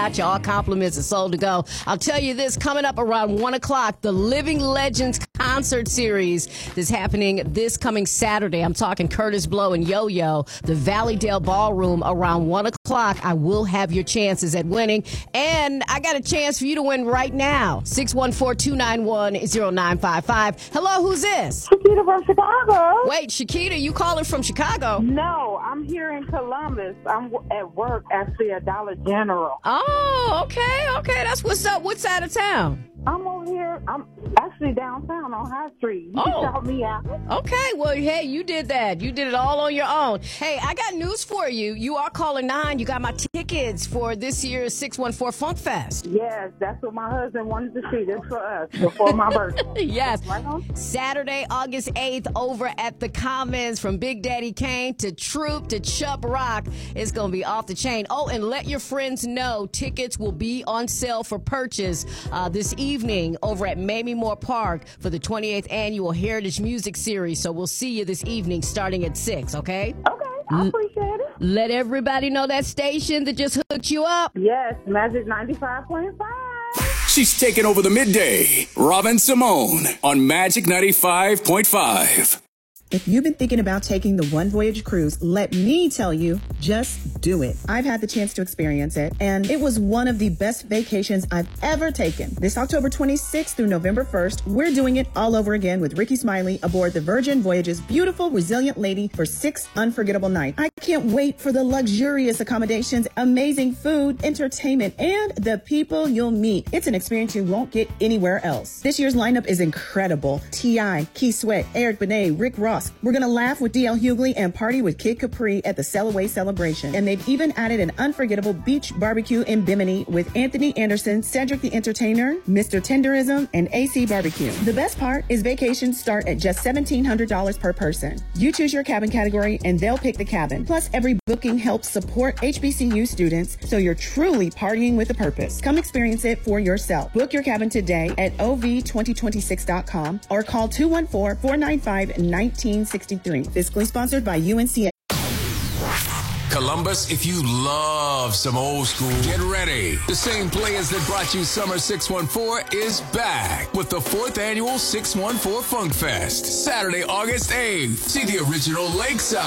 got you. All compliments are sold to go. I'll tell you this, coming up around 1 o'clock, the Living Legends concert series is happening this coming Saturday. I'm talking Curtis Blow and Yo-Yo, the Valleydale Ballroom around 1 o'clock. I will have your chances at winning. And I got a chance for you to win right now. 614-291-0955. Hello, who's this? Shakita from Chicago. Wait, Shakita, you calling from Chicago? No, I'm here in Columbus. I'm at work, actually, at Dollar General. Oh, okay. That's what's up. What side of town? I'm over here. I'm actually downtown on High Street. You can shout me out. Okay, well, hey, you did that. You did it all on your own. Hey, I got news for you. You are calling 9. You got my tickets for this year's 614 Funk Fest. Yes, that's what my husband wanted to see. This for us before my birthday. Yes. Right on. Saturday, August 8th, over at the Commons, from Big Daddy Kane to Troop to Chubb Rock. It's going to be off the chain. Oh, and let your friends know tickets will be on sale for purchase this evening over at Mamie Moore Park for the 28th Annual Heritage Music Series. So we'll see you this evening starting at 6, okay? Okay, I appreciate it. Let everybody know that station that just hooked you up. Yes, Magic 95.5. She's taking over the midday. Robin Simone on Magic 95.5. If you've been thinking about taking the One Voyage cruise, let me tell you, just do it. I've had the chance to experience it, and it was one of the best vacations I've ever taken. This October 26th through November 1st, we're doing it all over again with Ricky Smiley aboard the Virgin Voyage's beautiful, resilient lady for 6 unforgettable nights. I can't wait for the luxurious accommodations, amazing food, entertainment, and the people you'll meet. It's an experience you won't get anywhere else. This year's lineup is incredible. T.I., Keith Sweat, Eric Benet, Rick Ross. We're going to laugh with D.L. Hughley and party with Kid Capri at the Sail Away celebration. And they've even added an unforgettable beach barbecue in Bimini with Anthony Anderson, Cedric the Entertainer, Mr. Tenderism, and AC Barbecue. The best part is vacations start at just $1,700 per person. You choose your cabin category and they'll pick the cabin. Plus, every booking helps support HBCU students, so you're truly partying with a purpose. Come experience it for yourself. Book your cabin today at ov2026.com or call 214-495-1963. Fiscally sponsored by UNC. Columbus, if you love some old school, get ready. The same players that brought you Summer 614 is back with the 4th Annual 614 Funk Fest. Saturday, August 8th. See the original Lakeside.